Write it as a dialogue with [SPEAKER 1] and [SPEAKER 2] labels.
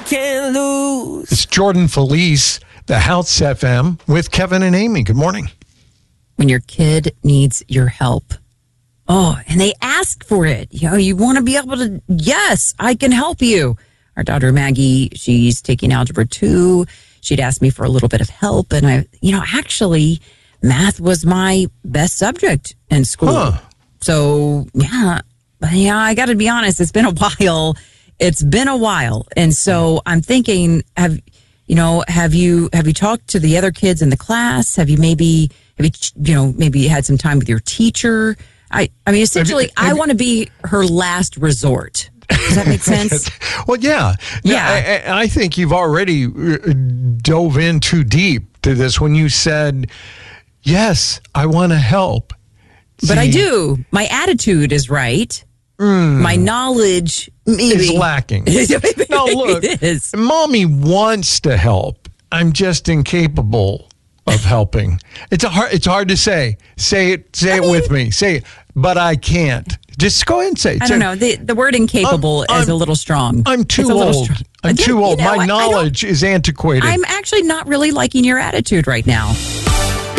[SPEAKER 1] can't lose.
[SPEAKER 2] It's Jordan Felice, the House FM with Kevin and Amy. Good morning.
[SPEAKER 3] When your kid needs your help. Oh, and they ask for it. You want to be able to, yes, I can help you. Our daughter Maggie, she's taking Algebra 2. She'd asked me for a little bit of help. And actually, math was my best subject in school.
[SPEAKER 2] Huh.
[SPEAKER 3] So, yeah, I got to be honest. It's been a while. And so I'm thinking, have you talked to the other kids in the class? Have you maybe had some time with your teacher? I mean, essentially, I want to be her last resort. Does that make sense?
[SPEAKER 2] Well, yeah.
[SPEAKER 3] Yeah.
[SPEAKER 2] I think you've already dove in too deep to this when you said, yes, I want to help.
[SPEAKER 3] But I do. My attitude is right. My knowledge
[SPEAKER 2] is lacking. No, look, Mommy wants to help. I'm just incapable of helping. It's hard to say. Say it with me. Say it, but I can't. Just go ahead and say it.
[SPEAKER 3] I don't know. The word incapable is a little strong.
[SPEAKER 2] I'm too old. I'm too old. My knowledge is antiquated.
[SPEAKER 3] I'm actually not really liking your attitude right now.